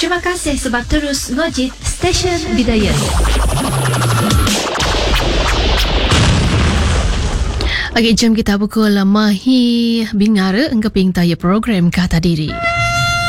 Terima kasih sebab terus ngojit stesen Bidayah. Okey, jom kita pukul mahi bingar engkeping taya program Kata Diri.